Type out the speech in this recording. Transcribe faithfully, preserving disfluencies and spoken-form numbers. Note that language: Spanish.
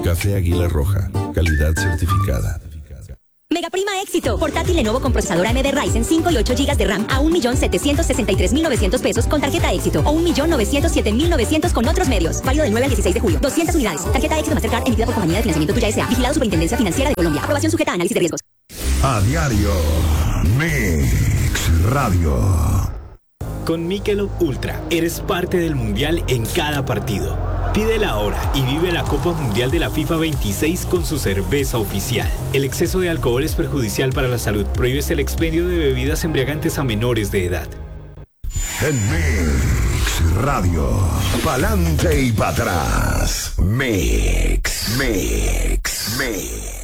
Café Águila Roja, calidad certificada. Mega Prima Éxito. Portátil Lenovo con procesador A M D Ryzen cinco y ocho gigas de RAM a un millón setecientos sesenta y tres mil novecientos pesos con tarjeta Éxito o un millón novecientos siete mil novecientos con otros medios. Válido del nueve al dieciséis de julio. doscientas unidades. Tarjeta Éxito Mastercard emitida por Compañía de Financiamiento Tuya S A. Vigilado Superintendencia Financiera de Colombia. Aprobación sujeta a análisis de riesgos. A diario. Mix Radio. Con Michelob Ultra eres parte del mundial en cada partido. Pídela ahora y vive la Copa Mundial de la FIFA veintiséis con su cerveza oficial. El exceso de alcohol es perjudicial para la salud. Prohíbes el expendio de bebidas embriagantes a menores de edad. En Mix Radio. Pa'lante y para atrás. Mix, Mix, Mix.